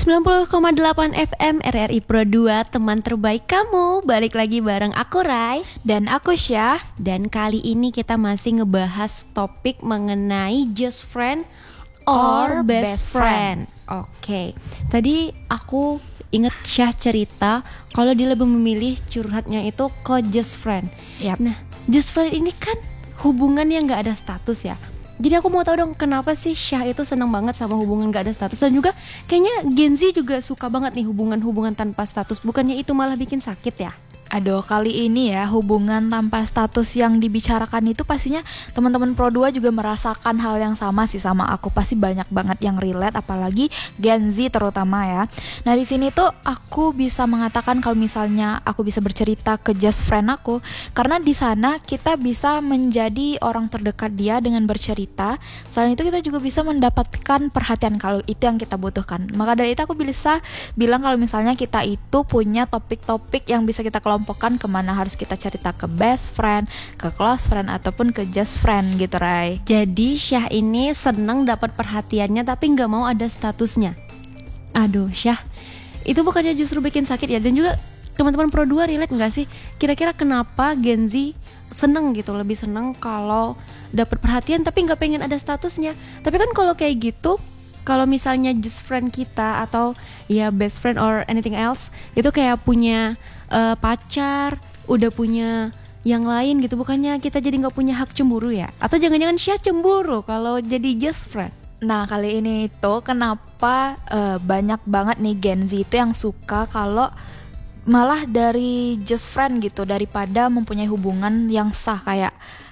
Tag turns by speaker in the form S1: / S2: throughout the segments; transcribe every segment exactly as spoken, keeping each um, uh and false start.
S1: sembilan puluh koma delapan F M R R I Pro dua, teman terbaik kamu. Balik lagi bareng aku Rai
S2: dan aku Syah.
S1: Dan kali ini kita masih ngebahas topik mengenai just friend or, or best, best friend, friend. Oke, okay. Tadi aku inget Syah cerita kalau dia lebih memilih curhatnya itu ke just friend.
S2: Yep.
S1: Nah, just friend ini kan hubungan yang gak ada status ya. Jadi aku mau tahu dong, kenapa sih Syah itu seneng banget sama hubungan gak ada status. Dan juga kayaknya Gen Z juga suka banget nih hubungan-hubungan tanpa status. Bukannya itu malah bikin sakit ya?
S2: Aduh, kali ini ya hubungan tanpa status yang dibicarakan itu pastinya teman-teman Pro dua juga merasakan hal yang sama sih sama aku. Pasti banyak banget yang relate, apalagi Gen Z terutama ya. Nah di sini tuh aku bisa mengatakan kalau misalnya aku bisa bercerita ke just friend aku, karena di sana kita bisa menjadi orang terdekat dia dengan bercerita. Selain itu kita juga bisa mendapatkan perhatian kalau itu yang kita butuhkan. Maka dari itu aku bisa bilang kalau misalnya kita itu punya topik-topik yang bisa kita kelompokkan kemana harus kita cerita, ke best friend, ke close friend, ataupun ke just friend gitu, Rai.
S1: Jadi Syah ini seneng dapat perhatiannya tapi gak mau ada statusnya. Aduh Syah, itu bukannya justru bikin sakit ya? Dan juga teman-teman Pro dua relate gak sih? Kira-kira kenapa Gen Z seneng gitu, lebih seneng kalau dapat perhatian tapi gak pengen ada statusnya? Tapi kan kalau kayak gitu, kalau misalnya just friend kita atau ya best friend or anything else itu kayak punya uh, pacar, udah punya yang lain gitu, bukannya kita jadi nggak punya hak cemburu ya? Atau jangan-jangan Syah cemburu kalau jadi just friend?
S2: Nah kali ini itu kenapa uh, banyak banget nih Gen Z itu yang suka kalau malah dari just friend gitu daripada mempunyai hubungan yang sah kayak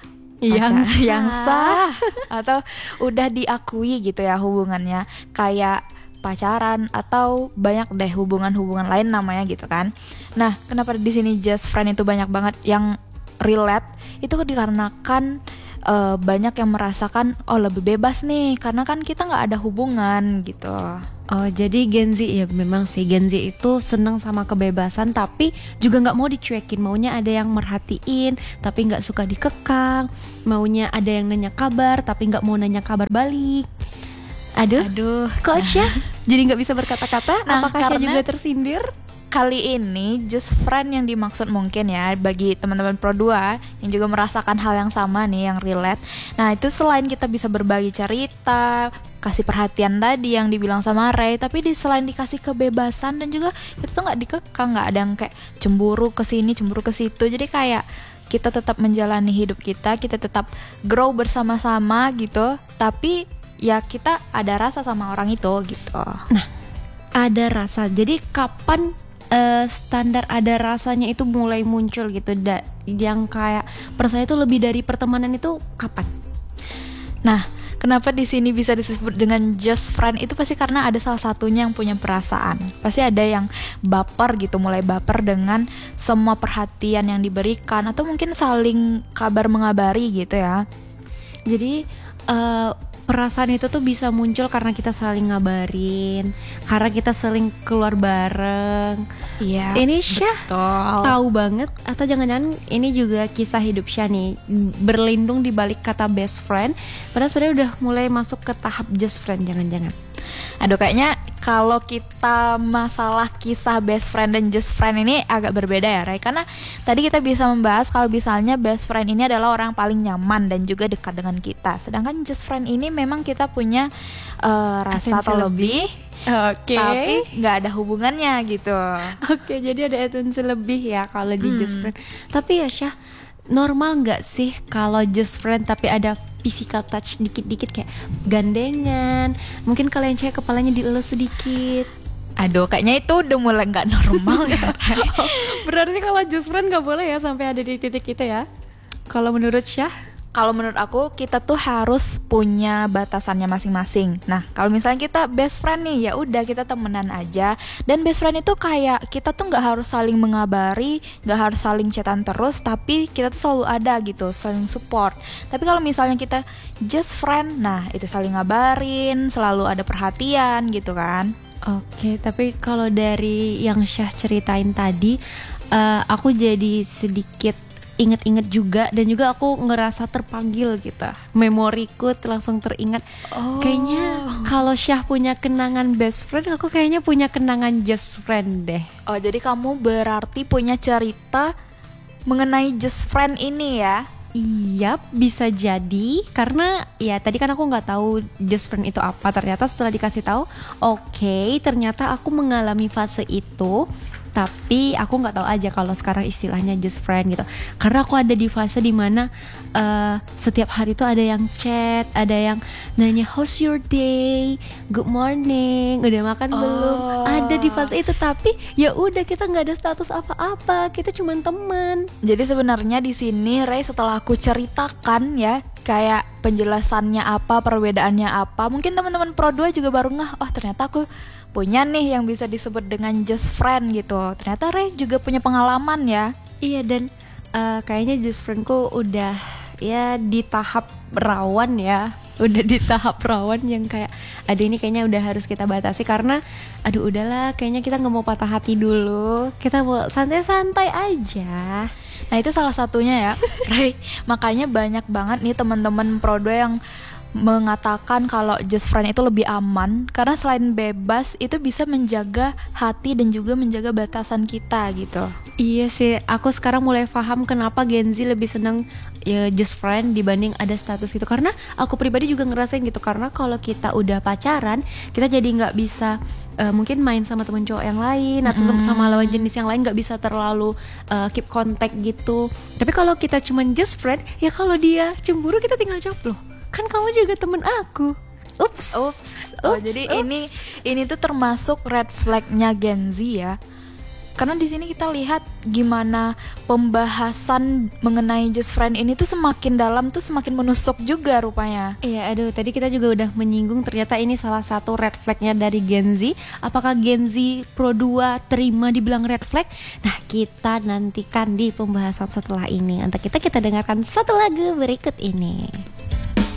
S1: yang
S2: sah. yang sah atau udah diakui gitu ya hubungannya, kayak pacaran atau banyak deh hubungan-hubungan lain namanya gitu kan. Nah, kenapa di sini just friend itu banyak banget yang relate? Itu dikarenakan uh, banyak yang merasakan oh lebih bebas nih karena kan kita nggak ada hubungan gitu.
S1: Oh, jadi Gen Z ya memang sih Gen Z itu seneng sama kebebasan tapi juga nggak mau dicuekin, maunya ada yang merhatiin tapi nggak suka dikekang, maunya ada yang nanya kabar tapi nggak mau nanya kabar balik. Aduh,
S2: Aduh.
S1: Kok Syah jadi nggak bisa berkata-kata?
S2: Nah,
S1: apakah Syah juga tersindir?
S2: Kali ini just friend yang dimaksud mungkin ya bagi teman-teman Pro dua yang juga merasakan hal yang sama nih, yang relate. Nah itu selain kita bisa berbagi cerita, kasih perhatian tadi yang dibilang sama Ray, tapi di selain dikasih kebebasan dan juga kita tuh nggak dikekang, nggak ada yang kayak cemburu ke sini, cemburu ke situ. Jadi kayak kita tetap menjalani hidup kita, kita tetap grow bersama-sama gitu. Tapi ya kita ada rasa sama orang itu gitu.
S1: Nah ada rasa. Jadi kapan Uh, standar ada rasanya itu mulai muncul gitu, da- yang kayak perasaan itu lebih dari pertemanan itu kapan?
S2: Nah, kenapa di sini bisa disebut dengan just friend itu pasti karena ada salah satunya yang punya perasaan. Pasti ada yang baper gitu, mulai baper dengan semua perhatian yang diberikan atau mungkin saling kabar mengabari gitu ya.
S1: Jadi uh, perasaan itu tuh bisa muncul karena kita saling ngabarin, karena kita saling keluar bareng.
S2: Iya.
S1: Ini Syah
S2: betul.
S1: Tahu banget, atau jangan-jangan ini juga kisah hidup Syah nih, berlindung di balik kata best friend, padahal sebenarnya udah mulai masuk ke tahap just friend, jangan-jangan.
S2: Aduh, kayaknya kalau kita masalah kisah best friend dan just friend ini agak berbeda ya, Ray. Karena tadi kita bisa membahas kalau misalnya best friend ini adalah orang yang paling nyaman dan juga dekat dengan kita. Sedangkan just friend ini memang kita punya uh, rasa
S1: atensi
S2: atau lebih,
S1: Oke. Okay.
S2: tapi nggak ada hubungannya gitu.
S1: Oke, okay, jadi ada atensi lebih ya kalau di
S2: hmm.
S1: just friend. Tapi ya Syah, normal nggak sih kalau just friend tapi ada physical touch dikit-dikit kayak gandengan, mungkin kalau yang cewek kepalanya dielus sedikit?
S2: Aduh, kayaknya itu udah mulai nggak normal ya.
S1: Oh, berarti kalau just friend nggak boleh ya sampai ada di titik itu ya? Kalau menurut Syah?
S2: Kalau menurut aku kita tuh harus punya batasannya masing-masing. Nah, kalau misalnya kita best friend nih, ya udah kita temenan aja. Dan best friend itu kayak kita tuh nggak harus saling mengabari, nggak harus saling chatan terus, tapi kita tuh selalu ada gitu, saling support. Tapi kalau misalnya kita just friend, nah itu saling ngabarin, selalu ada perhatian gitu kan.
S1: Oke, tapi kalau dari yang Syah ceritain tadi, uh, aku jadi sedikit inget-inget juga, dan juga aku ngerasa terpanggil gitu. Memoriku langsung teringat.
S2: Oh.
S1: Kayaknya kalau Syah punya kenangan best friend, aku kayaknya punya kenangan just friend deh.
S2: Oh, jadi kamu berarti punya cerita mengenai just friend ini ya?
S1: Iya, bisa jadi, karena ya tadi kan aku nggak tahu just friend itu apa. Ternyata setelah dikasih tahu, oke, okay, ternyata aku mengalami fase itu. Tapi aku nggak tahu aja kalau sekarang istilahnya just friend gitu. Karena aku ada di fase dimana uh, setiap hari tuh ada yang chat, ada yang nanya how's your day, good morning, udah makan
S2: Oh.
S1: belum. Ada di fase itu, tapi ya udah, kita nggak ada status apa-apa, kita cuma teman.
S2: Jadi sebenarnya di sini Ray, setelah aku ceritakan ya, kayak penjelasannya apa, perbedaannya apa, mungkin teman-teman Pro dua juga baru ngeh, oh ternyata aku punya nih yang bisa disebut dengan just friend gitu. Ternyata Ray juga punya pengalaman ya.
S1: Iya, dan uh, kayaknya just friendku udah ya di tahap rawan ya. Udah di tahap rawan yang kayak, aduh ini kayaknya udah harus kita batasi. Karena aduh udahlah, kayaknya kita gak mau patah hati dulu, kita mau santai-santai aja.
S2: Nah itu salah satunya ya Ray. Makanya banyak banget nih teman-teman Pro dua yang mengatakan kalau just friend itu lebih aman, karena selain bebas itu bisa menjaga hati dan juga menjaga batasan kita gitu.
S1: Iya sih, aku sekarang mulai paham kenapa Gen Z lebih seneng ya, just friend dibanding ada status gitu. Karena aku pribadi juga ngerasain gitu, karena kalau kita udah pacaran, kita jadi nggak bisa uh, mungkin main sama temen cowok yang lain atau
S2: Mm.
S1: sama lawan jenis yang lain, nggak bisa terlalu uh, keep contact gitu. Tapi kalau kita cuman just friend, ya kalau dia cemburu kita tinggal jawab, loh kan kamu juga temen aku. Ups.
S2: Ups. Oh,
S1: Ups,
S2: jadi
S1: ups.
S2: ini ini tuh termasuk red flagnya Gen Z ya. Karena di sini kita lihat gimana pembahasan mengenai just friend ini tuh semakin dalam, tuh semakin menusuk juga rupanya.
S1: Iya, aduh, tadi kita juga udah menyinggung ternyata ini salah satu red flagnya dari Gen Z. Apakah Gen Z Pro dua terima dibilang red flag? Nah, kita nantikan di pembahasan setelah ini. Untuk kita kita dengarkan satu lagu berikut ini.